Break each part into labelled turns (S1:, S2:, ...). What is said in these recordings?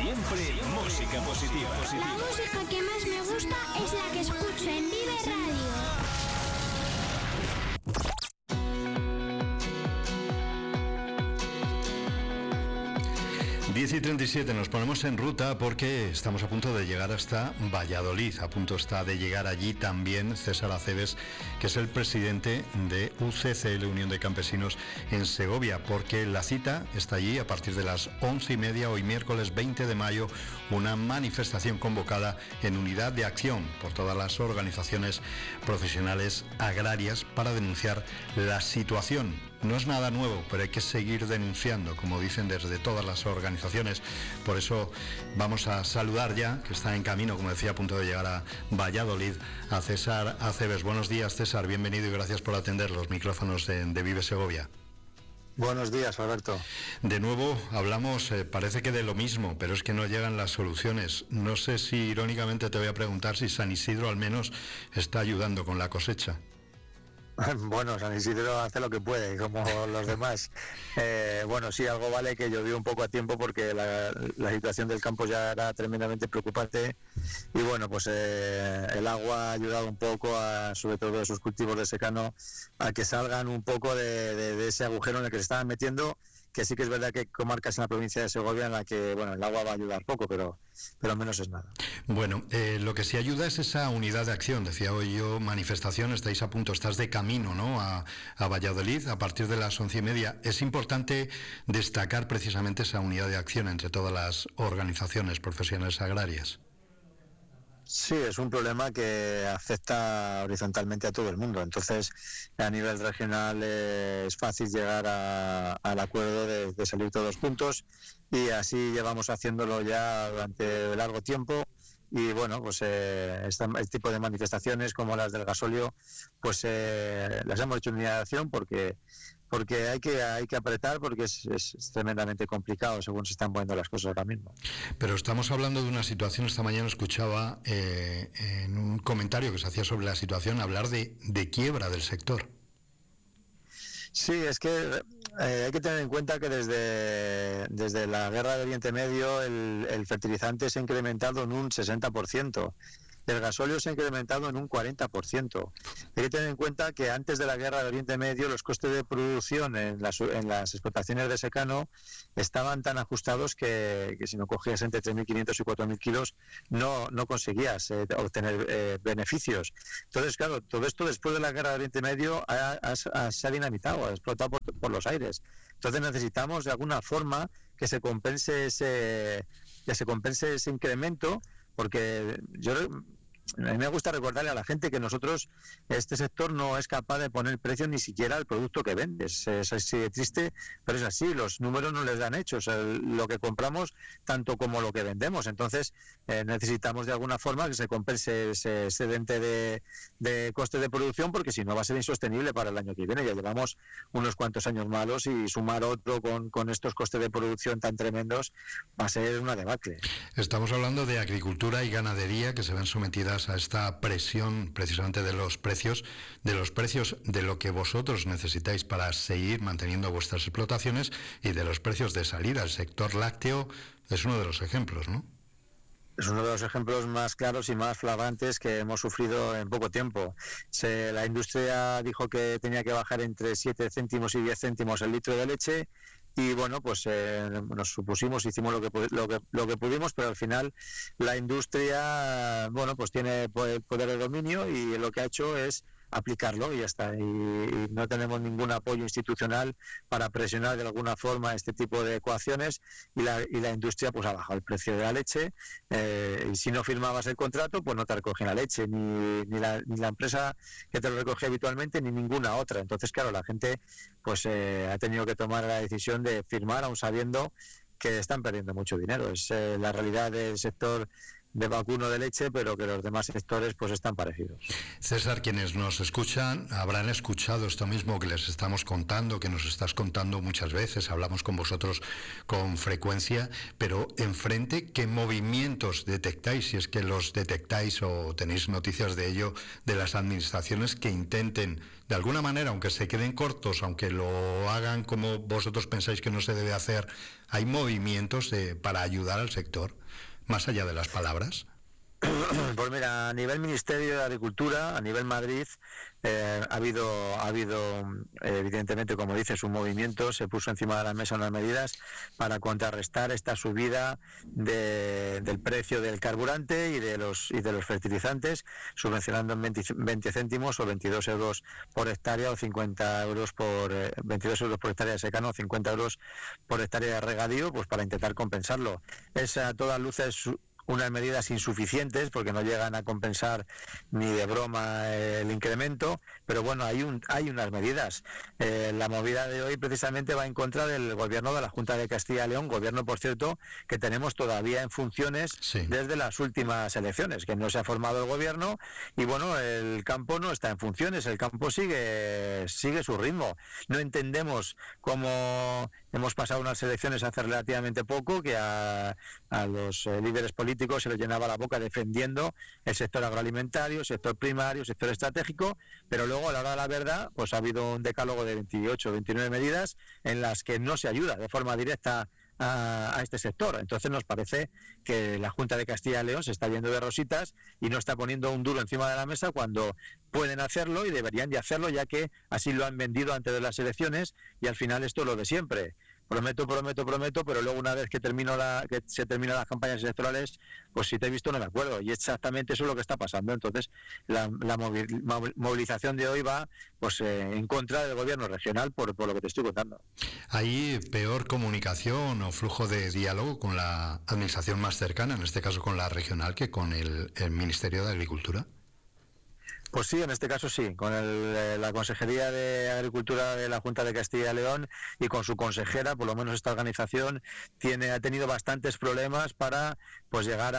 S1: Siempre música positiva.
S2: La música que más me gusta es la que escucho en Vive Radio.
S3: 10:37, nos ponemos en ruta porque estamos a punto de llegar hasta Valladolid. A punto está de llegar allí también César Acebes, que es el presidente de UCCL, Unión de Campesinos en Segovia, porque la cita está allí a partir de las 11:30, hoy miércoles 20 de mayo, una manifestación convocada en unidad de acción por todas las organizaciones profesionales agrarias para denunciar la situación. No es nada nuevo, pero hay que seguir denunciando, como dicen desde todas las organizaciones. Por eso vamos a saludar ya, que está en camino, como decía, a punto de llegar a Valladolid, a César Acebes. Buenos días, César, bienvenido y gracias por atender los micrófonos de Vive Segovia.
S4: Buenos días, Alberto.
S3: De nuevo hablamos, parece que de lo mismo, pero es que no llegan las soluciones. No sé si irónicamente te voy a preguntar si San Isidro al menos está ayudando con la cosecha.
S4: Bueno, San Isidro hace lo que puede, como los demás. Bueno, sí, algo vale que llovió un poco a tiempo porque la situación del campo ya era tremendamente preocupante y bueno, pues el agua ha ayudado un poco, sobre todo a esos cultivos de secano, a que salgan un poco de ese agujero en el que se estaban metiendo, que sí que es verdad que hay comarcas en la provincia de Segovia en la que, bueno, el agua va a ayudar poco, pero menos es nada.
S3: Bueno, lo que sí ayuda es esa unidad de acción. Decía hoy yo, manifestación, estáis a punto, estás de camino, ¿no?, a Valladolid a partir de las 11:30. Es importante destacar precisamente esa unidad de acción entre todas las organizaciones profesionales agrarias.
S4: Sí, es un problema que afecta horizontalmente a todo el mundo. Entonces, a nivel regional es fácil llegar al acuerdo de salir todos juntos y así llevamos haciéndolo ya durante largo tiempo. Y bueno, pues este tipo de manifestaciones como las del gasóleo, pues las hemos hecho en unidad de acción porque hay que apretar, porque es tremendamente complicado según se están poniendo las cosas ahora mismo.
S3: Pero estamos hablando de una situación, esta mañana escuchaba en un comentario que se hacía sobre la situación hablar de quiebra del sector.
S4: Sí, es que hay que tener en cuenta que desde la guerra de Oriente Medio el fertilizante se ha incrementado en un 60%. El gasóleo se ha incrementado en un 40%. Hay que tener en cuenta que antes de la guerra de Oriente Medio los costes de producción en las explotaciones de secano estaban tan ajustados que si no cogías entre 3.500 y 4.000 kilos no conseguías obtener beneficios. Entonces, claro, todo esto después de la guerra de Oriente Medio se ha dinamitado, ha explotado por los aires. Entonces necesitamos de alguna forma que se compense ese incremento, porque a mí me gusta recordarle a la gente que nosotros, este sector no es capaz de poner precio ni siquiera al producto que vendes. Es así triste, pero es así, los números no les dan hechos, lo que compramos tanto como lo que vendemos. Entonces necesitamos de alguna forma que se compense ese excedente de coste de producción, porque si no va a ser insostenible para el año que viene. Ya llevamos unos cuantos años malos y sumar otro con estos costes de producción tan tremendos va a ser una debacle.
S3: Estamos hablando de agricultura y ganadería que se ven sometidas a esta presión precisamente de los precios, de lo que vosotros necesitáis para seguir manteniendo vuestras explotaciones y de los precios de salida. El sector lácteo es uno de los ejemplos, ¿no?
S4: Es uno de los ejemplos más claros y más flagrantes que hemos sufrido en poco tiempo. La industria dijo que tenía que bajar entre 7 céntimos y 10 céntimos el litro de leche. Y bueno, pues nos supusimos, hicimos lo que pudimos, pero al final la industria, bueno, pues tiene poder de dominio y lo que ha hecho es aplicarlo y ya está. Y no tenemos ningún apoyo institucional para presionar de alguna forma este tipo de ecuaciones y la industria pues ha bajado el precio de la leche y si no firmabas el contrato pues no te recogen la leche, ni la empresa que te lo recoge habitualmente ni ninguna otra. Entonces claro, la gente pues ha tenido que tomar la decisión de firmar aún sabiendo que están perdiendo mucho dinero. Es la realidad del sector vacuno de leche, pero que los demás sectores pues están parecidos.
S3: César, quienes nos escuchan habrán escuchado esto mismo que les estamos contando, que nos estás contando muchas veces, hablamos con vosotros con frecuencia, pero enfrente, ¿qué movimientos detectáis, si es que los detectáis o tenéis noticias de ello, de las administraciones que intenten, de alguna manera, aunque se queden cortos, aunque lo hagan como vosotros pensáis que no se debe hacer, hay movimientos para ayudar al sector, más allá de las palabras?
S4: Pues mira, a nivel Ministerio de Agricultura, a nivel Madrid, ha habido evidentemente, como dices, un movimiento. Se puso encima de la mesa unas medidas para contrarrestar esta subida del precio del carburante y de los fertilizantes, subvencionando en 20 céntimos o 22 euros por hectárea o 50 euros 22 euros por hectárea de secano o 50 euros por hectárea de regadío, pues para intentar compensarlo. Es a todas luces unas medidas insuficientes porque no llegan a compensar ni de broma el incremento, pero bueno, hay unas medidas. La movida de hoy precisamente va en contra del gobierno de la Junta de Castilla y León, gobierno, por cierto, que tenemos todavía en funciones desde las últimas elecciones, que no se ha formado el gobierno y bueno, el campo no está en funciones, el campo sigue su ritmo. No entendemos cómo hemos pasado unas elecciones hace relativamente poco, que a los líderes políticos se les llenaba la boca defendiendo el sector agroalimentario, el sector primario, el sector estratégico, pero luego a la hora de la verdad pues ha habido un decálogo de 28 o 29 medidas en las que no se ayuda de forma directa a este sector. Entonces nos parece que la Junta de Castilla y León se está yendo de rositas y no está poniendo un duro encima de la mesa cuando pueden hacerlo y deberían de hacerlo, ya que así lo han vendido antes de las elecciones y al final esto es lo de siempre. Prometo, pero luego una vez que se terminan las campañas electorales, pues si te he visto no me acuerdo. Y exactamente eso es lo que está pasando. Entonces, la movilización de hoy va pues en contra del gobierno regional por lo que te estoy contando.
S3: ¿Hay peor comunicación o flujo de diálogo con la administración más cercana, en este caso con la regional, que con el Ministerio de Agricultura?
S4: Pues sí, en este caso sí, con la Consejería de Agricultura de la Junta de Castilla y León y con su consejera, por lo menos esta organización ha tenido bastantes problemas para pues llegar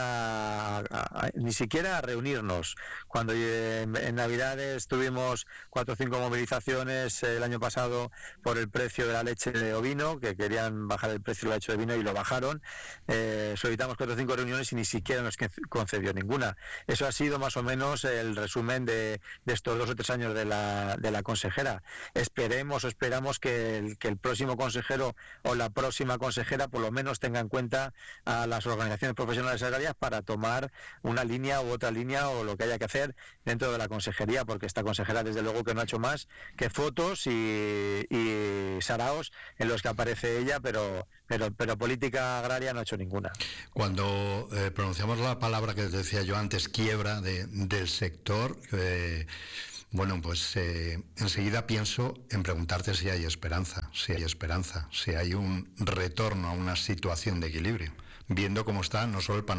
S4: ni siquiera a reunirnos. Cuando en Navidades tuvimos 4 o 5 movilizaciones el año pasado por el precio de la leche de ovino, que querían bajar el precio de la leche de ovino y lo bajaron, solicitamos 4 o 5 reuniones y ni siquiera nos concedió ninguna. Eso ha sido más o menos el resumen de estos 2 o 3 años de la consejera. Esperamos que el próximo consejero o la próxima consejera por lo menos tenga en cuenta a las organizaciones profesionales agrarias para tomar una línea u otra línea o lo que haya que hacer dentro de la consejería, porque esta consejera desde luego que no ha hecho más que fotos y saraos en los que aparece ella, pero política agraria no ha hecho ninguna.
S3: Cuando pronunciamos la palabra que decía yo antes, quiebra del sector, bueno, pues enseguida pienso en preguntarte si hay esperanza, si hay un retorno a una situación de equilibrio, viendo cómo está no solo el panorama